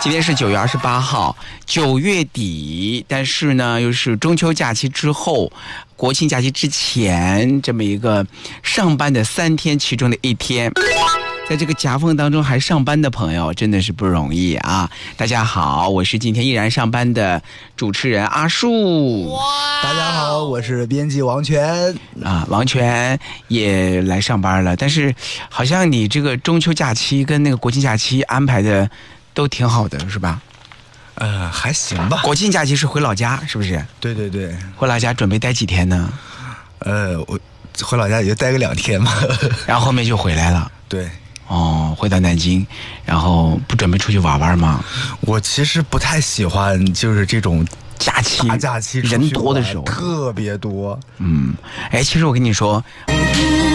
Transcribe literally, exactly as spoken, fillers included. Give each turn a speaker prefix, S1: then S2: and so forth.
S1: 今天是九月二十八号，九月底，但是呢，又是中秋假期之后，国庆假期之前这么一个上班的三天其中的一天。在这个夹缝当中还上班的朋友真的是不容易啊！大家好，我是今天依然上班的主持人阿树。
S2: 大家好，我是编辑王权
S1: 啊，王权也来上班了，但是好像你这个中秋假期跟那个国庆假期安排的都挺好的，是吧？
S2: 呃，还行吧。
S1: 国庆假期是回老家，是不是？
S2: 对对对，
S1: 回老家准备待几天呢？
S2: 呃，我回老家也就待个两天嘛，
S1: 然后后面就回来了。
S2: 对。
S1: 哦，回到南京，然后不准备出去玩玩吗？
S2: 我其实不太喜欢，就是这种
S1: 假期
S2: 大假期
S1: 人多的时候，
S2: 特别多。
S1: 嗯，哎，其实我跟你说。